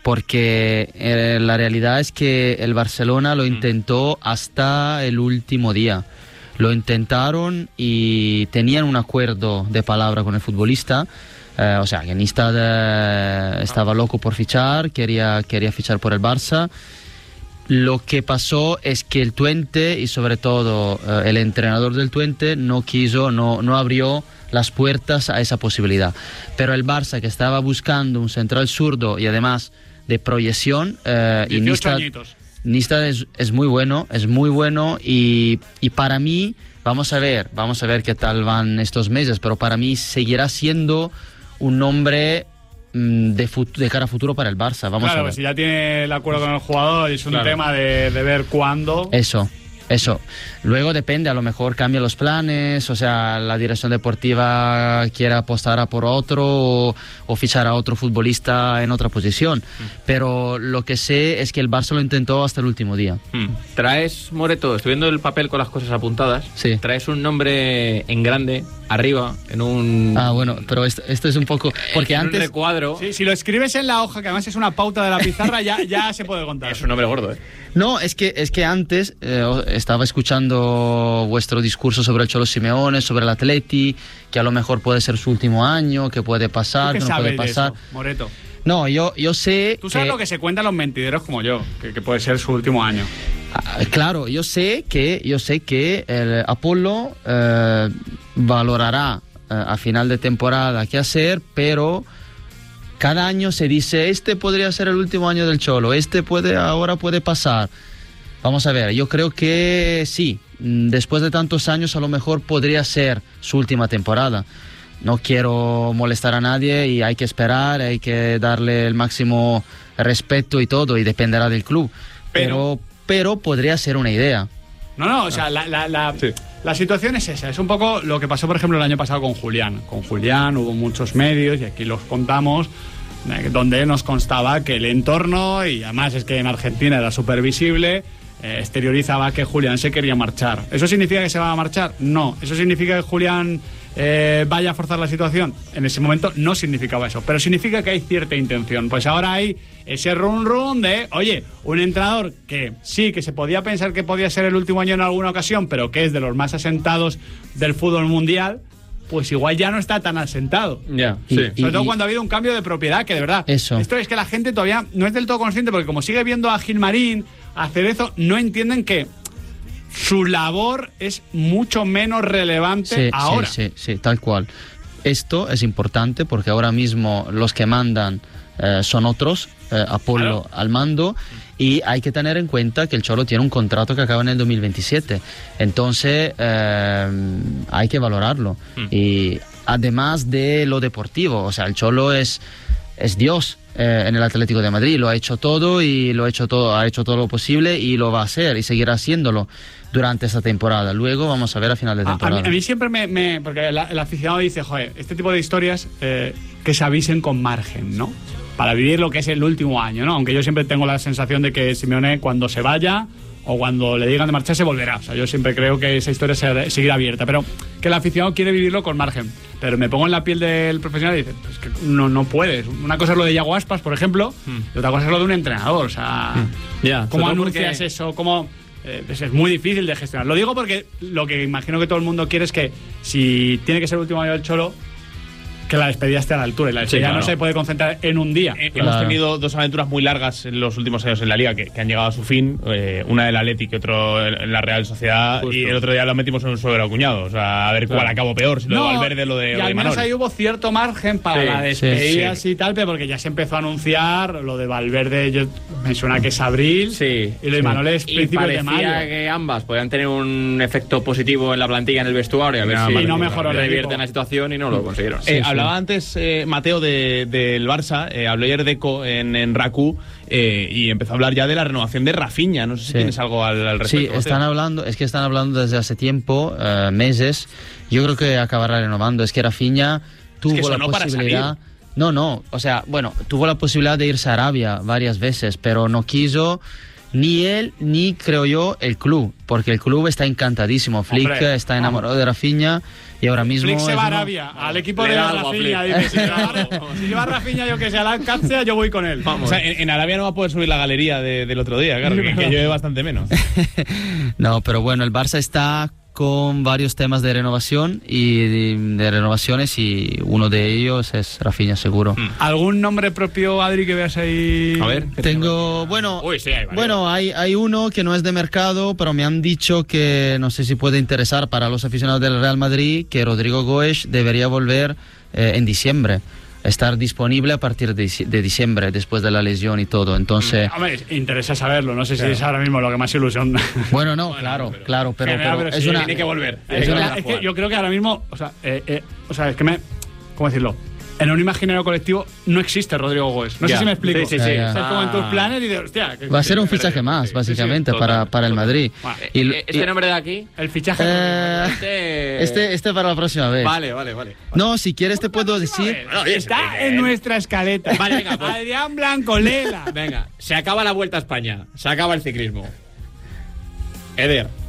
L: porque eh, la realidad es que el Barcelona lo intentó hasta el último día. Lo intentaron y tenían un acuerdo de palabra con el futbolista. Eh, o sea, que Nistad eh, estaba loco por fichar, quería, quería fichar por el Barça. Lo que pasó es que el Twente y sobre todo eh, el entrenador del Twente no quiso, no, no abrió las puertas a esa posibilidad. Pero el Barça, que estaba buscando un central zurdo y además de proyección, eh, y
B: dieciocho
L: Nistad,
B: añitos.
L: Nistad es, es muy bueno, es muy bueno y, y para mí, vamos a ver, vamos a ver qué tal van estos meses, pero para mí seguirá siendo un nombre mm, de, fut- de cara a futuro para el Barça. Vamos
B: claro,
L: a ver.
B: pues si ya tiene el acuerdo con el jugador y es un
C: Claro.
B: tema de, de ver cuándo.
L: Eso, eso. Luego depende, a lo mejor cambia los planes, o sea, la dirección deportiva quiere apostar a por otro o, o fichar a otro futbolista en otra posición. Pero lo que sé es que el Barça lo intentó hasta el último día.
E: Hmm. Traes, Moreto, estoy viendo el papel con las cosas apuntadas.
L: Sí.
E: Traes un nombre en grande, arriba, en un.
L: Ah, bueno, pero esto, esto es un poco... Porque
E: en un
L: antes...
E: recuadro.
B: Sí, si lo escribes en la hoja, que además es una pauta de la pizarra, ya, ya se puede contar.
E: Es un nombre gordo, ¿eh?
L: No, es que, es que antes eh, estaba escuchando vuestro discurso sobre el Cholo Simeone, sobre el Atleti, que a lo mejor puede ser su último año, que puede
B: ¿Tú
L: pasar,
B: qué
L: que no
B: sabes
L: puede
B: de
L: pasar.
B: eso, Moreto?
L: No, yo, yo sé
B: Tú sabes
L: que-
B: lo que se cuentan los mentideros como yo, que, que puede ser su último año.
L: Ah, claro, yo sé que, yo sé que el Apolo eh, valorará eh, a final de temporada qué hacer, pero cada año se dice, este podría ser el último año del Cholo, este puede, ahora puede pasar. Vamos a ver, yo creo que sí, mm, después de tantos años a lo mejor podría ser su última temporada. No quiero molestar a nadie y hay que esperar, hay que darle el máximo respeto y todo, y dependerá del club. Pero, pero podría ser una idea.
B: No, no, o sea, la, la, la, la situación es esa. Es un poco lo que pasó, por ejemplo, el año pasado con Julián. Con Julián hubo muchos medios, y aquí los contamos, eh, donde nos constaba que el entorno, y además es que en Argentina era súper visible, eh, exteriorizaba que Julián se quería marchar. ¿Eso significa que se va a marchar? No. ¿Eso significa que Julián eh, vaya a forzar la situación? En ese momento no significaba eso, pero significa que hay cierta intención. Pues ahora hay ese run run de, oye, un entrenador que sí, que se podía pensar que podía ser el último año en alguna ocasión, pero que es de los más asentados del fútbol mundial, pues igual ya no está tan asentado.
E: Ya, yeah,
B: sí.
E: Sobre
B: y, todo
E: y,
B: cuando ha habido un cambio de propiedad, que de verdad,
L: eso.
B: Esto es que la gente todavía no es del todo consciente, porque como sigue viendo a Gilmarín, a Cerezo, no entienden que su labor es mucho menos relevante
L: sí,
B: ahora.
L: Sí, sí, sí, tal cual. Esto es importante porque ahora mismo los que mandan eh, son otros, eh, Apolo claro. al mando, y hay que tener en cuenta que el Cholo tiene un contrato que acaba en el dos mil veintisiete. Entonces eh, hay que valorarlo. Mm. Y además de lo deportivo, o sea, el Cholo es, es Dios. Eh, en el Atlético de Madrid lo ha hecho todo y lo ha hecho todo ha hecho todo lo posible y lo va a hacer y seguirá haciéndolo durante esta temporada. Luego vamos a ver a final de temporada.
B: A, a, mí, a mí siempre me, me porque el, el aficionado dice, joder, este tipo de historias eh, que se avisen con margen, ¿no? Para vivir lo que es el último año, ¿no? Aunque yo siempre tengo la sensación de que Simeone, cuando se vaya o cuando le digan de marcharse, volverá. O sea, yo siempre creo que esa historia se, seguirá abierta, pero que el aficionado quiere vivirlo con margen. Pero me pongo en la piel del profesional y dice, pues que no, no puedes. Una cosa es lo de Yago Aspas, por ejemplo, mm. y otra cosa es lo de un entrenador. O sea, mm. yeah, ¿cómo anuncias porque... eso? ¿Cómo...? Eh, pues es muy difícil de gestionar. Lo digo porque lo que imagino que todo el mundo quiere es que si tiene que ser el último año del Cholo, que la despedida esté a la altura, y la despedida sí, claro. no se puede concentrar en un día.
C: Eh, claro. Hemos tenido dos aventuras muy largas en los últimos años en la Liga que, que han llegado a su fin, eh, una del Athletic y otro en la Real Sociedad. Justo. Y el otro día lo metimos en un suegro cuñado, o sea, a ver claro. cuál acabó peor, si lo no, de Valverde lo de,
B: y
C: lo
B: al
C: de
B: menos
C: Manol.
B: Ahí hubo cierto margen para
C: sí,
B: la despedida
C: sí, sí.
B: y tal, pero porque ya se empezó a anunciar lo de Valverde, yo, me suena que es abril,
E: sí,
B: y lo de sí. Manol es principios de mayo.
E: Parecía que ambas podían tener un efecto positivo en la plantilla, en el vestuario, a ver no, si
B: y no mejoró
E: revierten la situación y no lo consiguieron.
C: Eh, sí, hablaba sí. antes eh, Mateo de, del Barça, eh, habló ayer Deco en, en Raku eh, y empezó a hablar ya de la renovación de Rafinha. No sé si sí. tienes algo al, al respecto.
L: Sí,
C: Mateo.
L: están hablando, es que están hablando desde hace tiempo, uh, meses. Yo creo que acabará renovando. Es que Rafinha tuvo
C: es que
L: la posibilidad. No, no, o sea, bueno, tuvo la posibilidad de irse a Arabia varias veces, pero no quiso. Ni él, ni creo yo, el club, porque el club está encantadísimo. Flick Hombre, está enamorado vamos. de Rafinha y ahora mismo.
B: Flick se va a
L: uno...
B: Arabia, al equipo de Rafinha. Dice, si, si lleva a Rafinha, yo que sé, a la Alcancia, yo voy con él.
C: Vamos. O sea, en, en Arabia no va a poder subir la galería de, del otro día, claro, que, que llueve bastante menos.
L: No, pero bueno, el Barça está con varios temas de renovación y de, de renovaciones y uno de ellos es Rafinha, seguro.
B: ¿Algún nombre propio, Adri, que veas ahí?
L: A ver, tengo, bueno, Uy, sí, hay bueno, hay, hay uno que no es de mercado, pero me han dicho que no sé si puede interesar para los aficionados del Real Madrid, que Rodrigo Goes debería volver eh, en diciembre. Estar disponible a partir de, de diciembre, después de la lesión y todo. Entonces,
B: hombre, interesa saberlo. No sé claro. si es ahora mismo lo que más ilusión.
L: Bueno, no, claro, pero, claro, pero, pero, pero es
B: sí,
L: una,
B: tiene que volver.
L: Es,
B: es,
L: una,
B: es que yo creo que ahora mismo, o sea, eh, eh, o sea, es que me, ¿cómo decirlo? En un imaginario colectivo no existe Rodrigo Goes. No ya. sé si me explico.
E: Sí, sí, sí.
B: Estás como en tus planes y dices, hostia.
L: Va a ser un fichaje más, básicamente, sí, sí, para, para el Madrid.
E: Bueno, y, ¿Este y, nombre de aquí?
B: El fichaje.
L: Eh, este... este Este para la próxima vez.
E: Vale, vale, vale.
L: No, si quieres te puedo decir.
B: No, está en nuestra escaleta.
E: Vale, venga, pues.
B: Adrián Blanco Lela.
E: Venga, se acaba la Vuelta a España. Se acaba el ciclismo. Eder. ¿Qué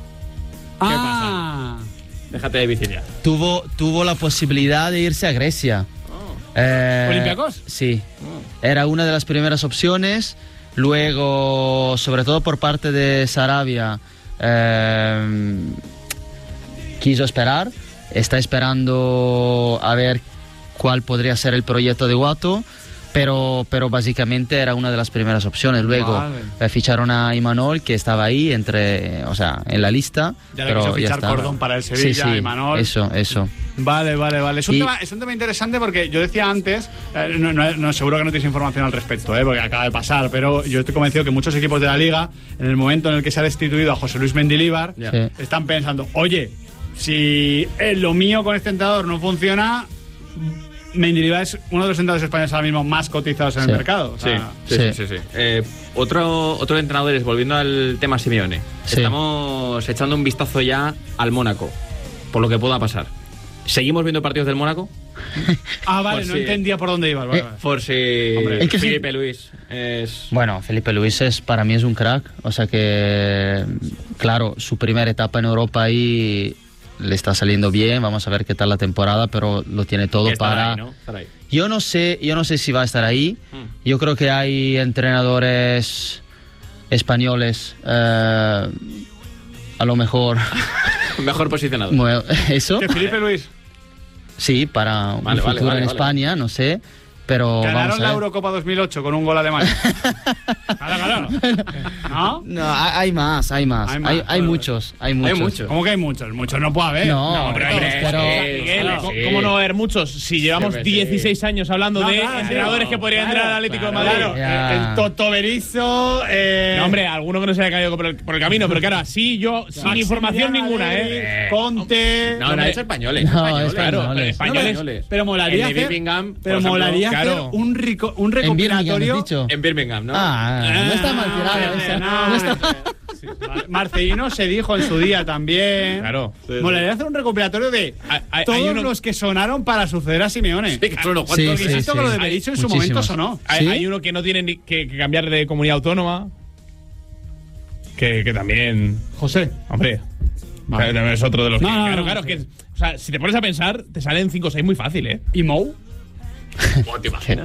B: ah.
E: pasa? Déjate de viciar.
L: Tuvo, tuvo la posibilidad de irse a Grecia. Eh,
B: ¿Olympiacos?
L: Sí, era una de las primeras opciones. Luego, sobre todo por parte de Sarabia, eh, quiso esperar. Está esperando a ver cuál podría ser el proyecto de Guato. Pero, pero básicamente era una de las primeras opciones. Luego vale. eh, ficharon a Imanol, que estaba ahí entre, o sea, en la lista.
B: Ya
L: pero
B: le quiso fichar
L: ya
B: Cordón para el Sevilla,
L: sí, sí,
B: Imanol.
L: Eso, eso.
B: Vale, vale, vale. Es un,
L: y...
B: tema, es un tema interesante porque yo decía antes, eh, no, no, no, seguro que no tienes información al respecto, eh, porque acaba de pasar, pero yo estoy convencido que muchos equipos de la Liga, en el momento en el que se ha destituido a José Luis Mendilibar,
L: sí.
B: están pensando, oye, si eh, lo mío con este entrenador no funciona, Mendilibar es uno de los entrenadores españoles ahora mismo más cotizados en sí. el mercado. O sea,
E: sí, sí, sí. sí, sí. Eh, otro, otro de entrenadores, volviendo al tema Simeone,
L: sí.
E: estamos echando un vistazo ya al Mónaco, por lo que pueda pasar. ¿Seguimos viendo partidos del Mónaco?
B: Ah, vale,
E: Por
B: no
E: si-
B: entendía por dónde ibas. Vale, vale.
E: Por si
B: Hombre,
L: es que sí.
E: Felipe Luis es...
L: Bueno, Felipe Luis es, para mí es un crack, o sea que, claro, su primera etapa en Europa ahí le está saliendo bien, vamos a ver qué tal la temporada, pero lo tiene todo
E: Estar
L: para...
E: ahí, ¿no? Estar ahí.
L: Yo no sé, yo no sé si va a estar ahí.
E: Mm.
L: Yo creo que hay entrenadores españoles, eh, a lo mejor,
E: Mejor posicionado.
L: bueno, eso,
B: Que Felipe Luis
L: sí, para un
E: Vale, vale,
L: futuro
E: vale,
L: en
E: vale.
L: España, no sé, pero
B: ganaron
L: vamos a
B: la
L: ver.
B: Eurocopa dos mil ocho con un gol alemán. Claro, claro. ¿No?
L: No, hay hay más, hay más,
B: Hay
L: hay,
B: más,
L: hay,
B: joder.
L: muchos, hay muchos.
E: muchos.
B: ¿Cómo que hay muchos? Muchos no puede haber.
L: No,
B: hombre,
L: hombre,
B: pero-
L: pero-
C: Miguel,
B: claro.
C: ¿cómo-
E: sí.
C: ¿cómo no va a haber muchos? Si llevamos
E: Sí, sí.
C: dieciséis años hablando
B: No,
C: de
B: claro,
C: entrenadores
B: sí,
C: que podrían
B: claro,
C: entrar al Atlético
B: claro,
C: de Madrid.
B: claro.
L: Ya.
B: El, el Toto Berizzo. Eh,
C: No, hombre, alguno que no se haya caído por el, por el camino, pero claro, así yo, sin
B: Maximiliano
C: información ninguna,
B: Allegri,
C: ¿eh?
B: Conte.
E: No, no, es españoles.
L: No,
E: españoles.
L: españoles.
C: Claro, pero españoles.
E: españoles.
B: Pero molaría
E: El de
B: hacer,
E: Birmingham, por
B: pero
E: ejemplo,
B: molaría
C: claro.
B: hacer un, rico, un
L: En Birmingham,
B: recopilatorio.
L: has dicho.
E: En Birmingham, ¿no?
L: Ah, no está mal tirado
B: Ah,
L: esa.
B: no,
L: No está-
B: sí, vale. Marcelino se dijo en su día también.
C: Claro.
B: Molaría hacer un recopilatorio de
C: Hay- hay-
B: todos
C: hay uno-
B: los que sonaron para suceder a Simeone.
E: Sí, que son unos
L: Sí,
E: cuantos.
B: Porque
L: sí,
B: insisto
L: sí.
B: que lo de
L: Hay
B: Berizzo en su
L: muchísimos.
B: momento sonó.
C: Hay,
L: ¿Sí?
C: hay uno que no tiene ni que, que cambiar de comunidad autónoma. Que, que también.
B: José.
C: Hombre.
B: Vale.
C: claro, es otro de los
B: No,
C: que.
B: no,
C: claro,
B: no,
C: claro,
B: sí.
C: es que. O sea, si te pones a pensar, te salen cinco o seis muy fácil, ¿eh?
B: ¿Y Mou?
E: ¿Te imaginas?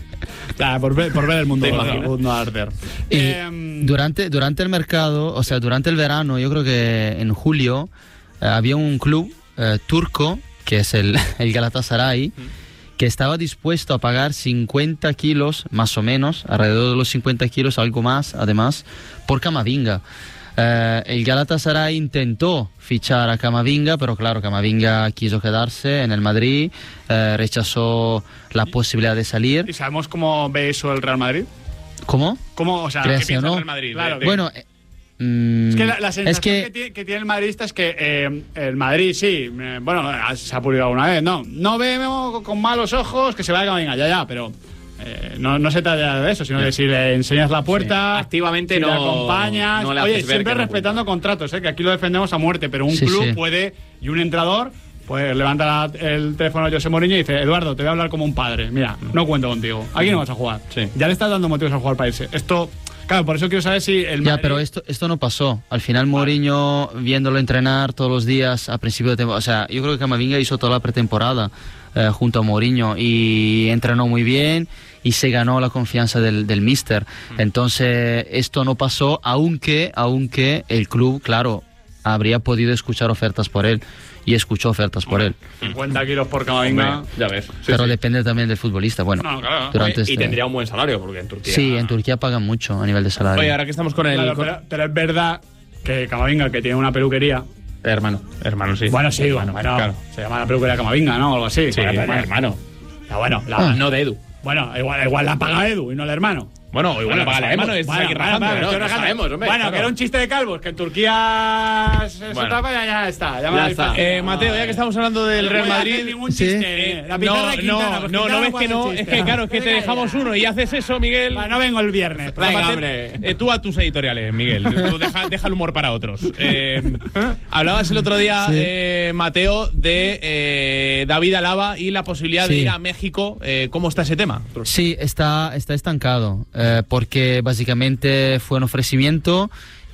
B: Ah, por, ver, por ver el mundo
E: ¿Te
B: del
E: imaginas?
B: mundo arder.
L: Y
B: Em,
L: durante, durante el mercado, o sea, durante el verano, yo creo que en julio eh, había un club eh, turco, que es el, el Galatasaray, que estaba dispuesto a pagar cincuenta kilos, más o menos, alrededor de los cincuenta kilos, algo más, además, por Camavinga. Eh, el Galatasaray intentó fichar a Camavinga, pero claro, Camavinga quiso quedarse en el Madrid, eh, rechazó la posibilidad de salir.
B: ¿Y sabemos cómo ve eso el Real Madrid?
L: ¿Cómo?
B: ¿Cómo? O sea,
L: ¿Crees
B: ¿qué
L: o
B: piensa
L: no?
B: el Real Madrid?
C: Claro.
B: De- de-
L: Bueno, eh, mm,
B: Es que la, la sensación
L: es
B: que...
L: que-
B: tiene, que tiene el madridista es que eh, el Madrid, sí, eh, bueno, se ha pulido alguna vez, no, no vemos con malos ojos que se vaya Camavinga, ya, ya, pero eh, no, no se trata de eso, sino de si le enseñas la puerta,
E: Sí. Activamente
B: si
E: no-
B: le acompañas,
E: no le
B: oye,
E: haces ver
B: siempre
E: que no
B: respetando contratos, eh, que aquí lo defendemos a muerte, pero un
L: Sí,
B: club
L: sí.
B: puede, y un entrenador, pues levanta la- el teléfono a José Mourinho y dice, Eduardo, te voy a hablar como un padre, mira, no cuento contigo, aquí no vas a jugar,
E: Sí.
B: ya le estás dando motivos a jugar para irse, esto... Claro, por eso quiero saber si el
L: Ya,
B: Madrid...
L: pero esto, esto no pasó. Al final Mourinho, viéndolo entrenar todos los días a principio de temporada, o sea, yo creo que Camavinga hizo toda la pretemporada eh, junto a Mourinho y entrenó muy bien y se ganó la confianza del, del míster. Entonces, esto no pasó, aunque, aunque el club, claro, habría podido escuchar ofertas por él y escuchó ofertas por él.
B: cincuenta kilos por Camavinga.
E: Hombre, ya ves. Sí,
L: Pero
E: sí.
L: depende también del futbolista. Bueno,
B: No, claro.
L: durante
E: Y
L: este-
E: tendría un buen salario, porque en Turquía...
L: Sí, en Turquía pagan mucho a nivel de salario.
C: Oye, ahora que estamos con el.
B: Claro,
C: con-
B: pero, pero es verdad que Camavinga, que tiene una peluquería.
E: Hermano.
C: Hermano, sí.
B: Bueno, sí, bueno, bueno,
C: claro.
B: se llama la peluquería Camavinga, ¿no? O algo así.
C: Sí,
B: Bueno,
C: bueno,
B: bueno,
C: hermano.
B: pero bueno, la-
L: Ah.
E: No de Edu.
B: bueno, igual, igual la paga Edu y no el hermano.
C: Bueno, igual la paga el
B: sabemos.
C: hermano, es
B: Bueno,
C: aquí
B: bueno,
C: rajando,
B: bueno,
C: ¿no?
B: estoy
E: No
B: rajando.
E: sabemos, hombre,
B: Bueno,
E: claro.
B: que era un chiste de calvos, que en Turquía se, se
C: Bueno.
B: tapa, ya, ya está. Ya, me
E: Ya
B: lo
E: está.
B: dice.
C: Eh, Mateo, ya que estamos hablando del
B: No
C: Real
B: voy a hacer
C: Madrid.
B: ningún
L: Sí.
B: chiste, eh. La pizarra
C: No,
B: de Quintana,
C: no,
B: pues
C: no,
B: Quintana
C: no ves
B: puede
C: que
B: hacer
C: no. Es
B: chiste.
C: que claro, es que te
B: Venga,
C: dejamos
B: ya.
C: uno y haces eso, Miguel.
B: Va, no vengo el viernes.
E: Venga,
C: Aparte,
E: hombre.
C: eh, tú a tus editoriales, Miguel. Tú deja, deja el humor para otros. Eh, hablabas el otro día,
L: Sí.
C: eh, Mateo, de eh, David Alaba y la posibilidad de
L: Sí.
C: ir a México. Eh, ¿Cómo está ese tema?
L: Sí, está, está estancado, eh, porque básicamente fue un ofrecimiento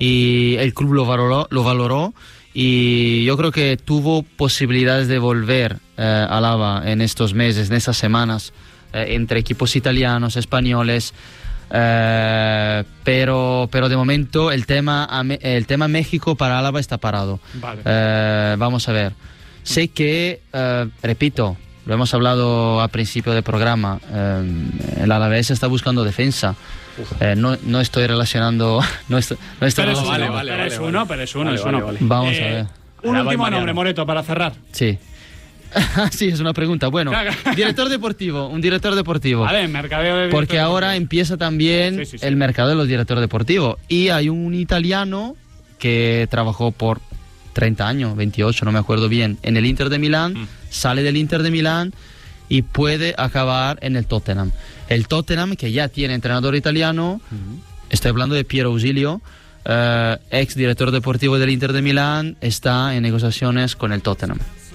L: y el club lo valoró, lo valoró y yo creo que tuvo posibilidades de volver eh, a Alaba en estos meses, en estas semanas, eh, entre equipos italianos, españoles, eh, pero, pero de momento el tema, a Me- el tema México para Alaba está parado.
B: Vale.
L: Eh, vamos a ver. Sé que, eh, repito, lo hemos hablado al principio del programa, eh, el Alavés está buscando defensa. Eh, no, no estoy relacionando... No estoy, no estoy
B: Pero es
L: relacionando.
B: uno,
E: vale,
B: pero
E: vale,
B: es
E: vale.
B: uno, pero es uno,
E: Vale,
B: es
E: vale,
B: uno.
E: vale.
L: Vamos
B: Eh,
L: a ver.
B: Un
E: Alaba y
B: último
E: Mariano.
B: nombre, Moreto, para cerrar.
L: Sí. Sí, es una pregunta. Bueno,
B: Claro.
L: director deportivo, un director deportivo.
B: Vale, mercadeo de
L: Porque
B: director
L: ahora
B: deportivo.
L: empieza también
B: Sí, sí, sí.
L: el mercado de los directores deportivos. Y hay un italiano que trabajó por treinta años, veintiocho, no me acuerdo bien, en el Inter de Milán,
B: Mm.
L: sale del Inter de Milán y puede acabar en el Tottenham. El Tottenham, que ya tiene entrenador italiano, estoy hablando de Piero Ausilio, eh, ex director deportivo del Inter de Milán, está en negociaciones con el Tottenham.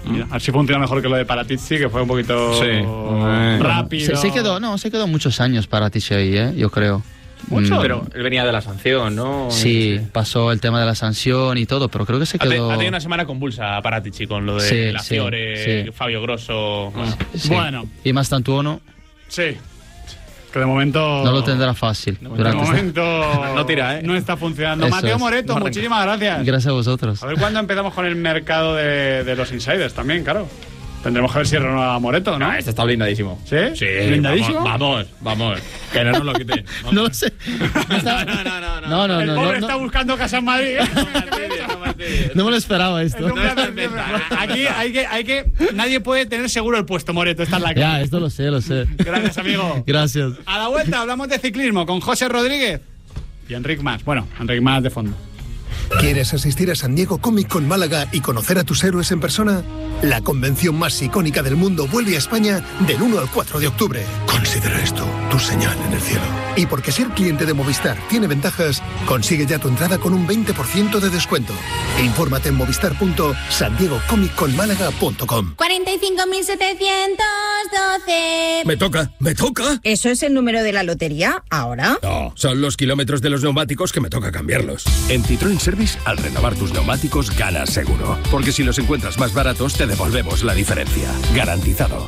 B: Mira, así funciona mejor que lo de Paratici, que fue un poquito
E: Sí.
B: rápido.
L: Se, se quedó, no, se quedó muchos años para Paratici ahí, ¿eh? Yo creo.
B: Mucho.
L: Mm.
E: Pero él venía de la sanción, ¿no?
L: Sí, pasó el tema de la sanción y todo, pero creo que se
C: Ha, te-
L: quedó.
C: ha tenido una semana convulsa Paratici con lo de
L: Sí,
C: la
L: sí,
C: Fiore,
L: sí.
C: Fabio Grosso.
L: Sí.
B: Bueno.
L: Y más Tantuono
B: Sí. Que de momento...
L: no lo tendrá fácil.
B: De
L: durante este-
B: momento
E: No tira, ¿eh?
B: no está funcionando.
L: Eso
B: Mateo
L: es.
B: Moreto,
E: No arranca.
B: muchísimas gracias.
L: Gracias a vosotros.
B: A ver cuándo empezamos con el mercado de, de los insiders también, claro. Tendremos que ver si renueva Moreto, ¿no?
E: No, este está blindadísimo.
B: ¿Sí?
E: Sí,
B: ¿Blindadísimo?
E: Vamos, vamos, vamos. Que no nos lo quiten.
L: No lo sé.
E: No, no, no, no, no.
L: No, no,
B: el
L: no.
B: pobre
L: no,
B: está
L: no,
B: buscando casa en Madrid.
L: no me lo esperaba
B: Es
L: esto.
B: un placer siempre. Aquí hay que, hay que... Nadie puede tener seguro el puesto, Moreto. Está en la
L: Ya,
B: cara.
L: esto lo sé, lo sé.
B: Gracias, amigo.
L: Gracias.
B: A la vuelta hablamos de ciclismo con José Rodríguez y Enric Mas. Bueno, Enric Mas de fondo.
J: ¿Quieres asistir a San Diego Comic Con Málaga y conocer a tus héroes en persona? La convención más icónica del mundo vuelve a España del uno al cuatro de octubre. Considera esto tu señal en el cielo. Y porque ser cliente de Movistar tiene ventajas, consigue ya tu entrada con un veinte por ciento de descuento. E infórmate en movistar punto san diego comic con málaga punto com.
M: cuarenta y cinco mil setecientos doce.
N: Me toca, me toca.
M: ¿Eso es el número de la lotería ahora?
N: No, son los kilómetros de los neumáticos que me toca cambiarlos. En Citroën Service, al renovar tus neumáticos, ganas seguro. Porque si los encuentras más baratos, te devolvemos la diferencia. Garantizado.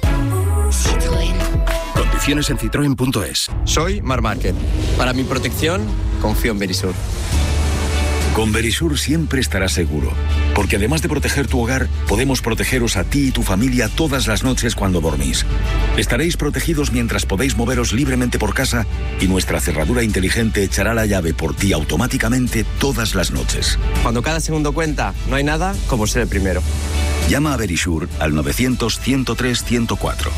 N: Condiciones en citroen punto es.
O: Soy Mar Márquez. Para mi protección, confío en Verisur.
P: Con Verisur siempre estarás seguro, porque además de proteger tu hogar, podemos protegeros a ti y tu familia todas las noches cuando dormís. Estaréis protegidos mientras podéis moveros libremente por casa y nuestra cerradura inteligente echará la llave por ti automáticamente todas las noches.
O: Cuando cada segundo cuenta, no hay nada como ser el primero.
P: Llama a Verisur al novecientos, ciento tres, ciento cuatro.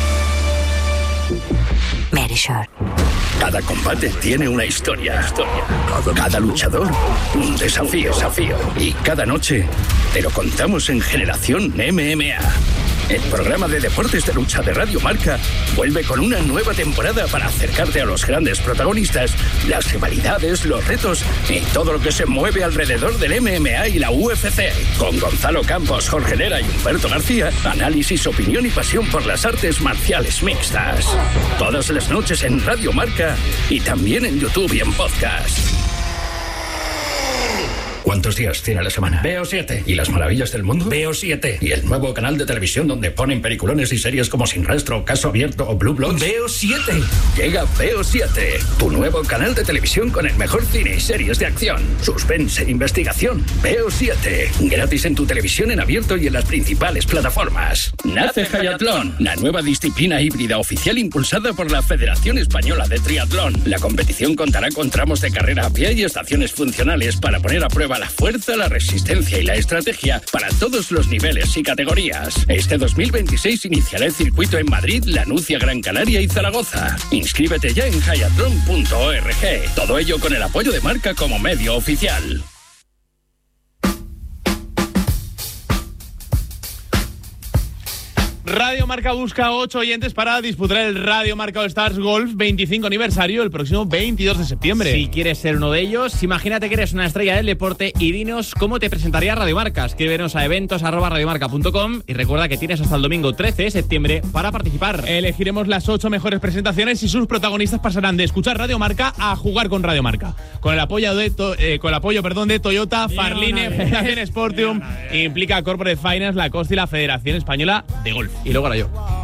Q: Verisur.
N: Cada combate tiene una historia. Cada luchador, un desafío. desafío. Y cada noche te lo contamos en Generación M M A. El programa de deportes de lucha de Radio Marca vuelve con una nueva temporada para acercarte a los grandes protagonistas, las rivalidades, los retos y todo lo que se mueve alrededor del M M A y la U F C. Con Gonzalo Campos, Jorge Lera y Humberto García, análisis, opinión y pasión por las artes marciales mixtas. Todas las noches en Radio Marca y también en YouTube y en podcast. ¿Cuántos días tiene la semana? Veo siete. ¿Y las maravillas del mundo? Veo siete. ¿Y el nuevo canal de televisión donde ponen peliculones y series como Sin Rastro, Caso Abierto o Blue Bloods? Veo siete. Llega Veo siete, tu nuevo canal de televisión con el mejor cine y series de acción, suspense e investigación. Veo siete. Gratis en tu televisión en abierto y en las principales plataformas. Nace Hayatlón, la nueva disciplina híbrida oficial impulsada por la Federación Española de Triatlón. La competición contará con tramos de carrera a pie y estaciones funcionales para poner a prueba la fuerza, la resistencia y la estrategia para todos los niveles y categorías. Este dos mil veintiséis iniciará el circuito en Madrid, Lanucia, Gran Canaria y Zaragoza. Inscríbete ya en hayatlon punto org. Todo ello con el apoyo de Marca como medio oficial.
C: Radio Marca busca ocho oyentes para disputar el Radio Marca All Stars Golf veinticinco aniversario el próximo veintidós de septiembre.
E: Si quieres ser uno de ellos, imagínate que eres una estrella del deporte y dinos cómo te presentaría Radio Marca. Escríbenos a eventos arroba radiomarca punto com y recuerda que tienes hasta el domingo trece de septiembre para participar.
C: Elegiremos las ocho mejores presentaciones y sus protagonistas pasarán de escuchar Radio Marca a jugar con Radio Marca. Con el apoyo de, to, eh, con el apoyo, perdón, de Toyota, Farline, Fundación Sportium, implica Corporate Finance, Lacoste y la Federación Española de Golf.
E: Y luego ahora yo.